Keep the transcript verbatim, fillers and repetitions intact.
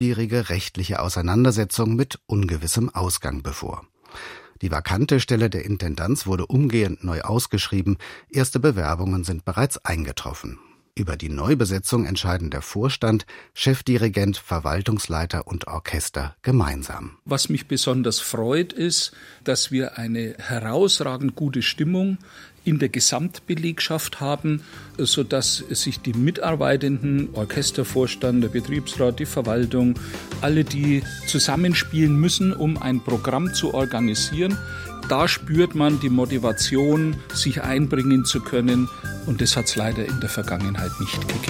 schwierige rechtliche Auseinandersetzung mit ungewissem Ausgang bevor. Die vakante Stelle der Intendanz wurde umgehend neu ausgeschrieben. Erste Bewerbungen sind bereits eingetroffen. Über die Neubesetzung entscheiden der Vorstand, Chefdirigent, Verwaltungsleiter und Orchester gemeinsam. Was mich besonders freut, ist, dass wir eine herausragend gute Stimmung in der Gesamtbelegschaft haben, sodass sich die Mitarbeitenden, Orchestervorstand, der Betriebsrat, die Verwaltung, alle, die zusammenspielen müssen, um ein Programm zu organisieren. Da spürt man die Motivation, sich einbringen zu können, und das hat es leider in der Vergangenheit nicht gegeben.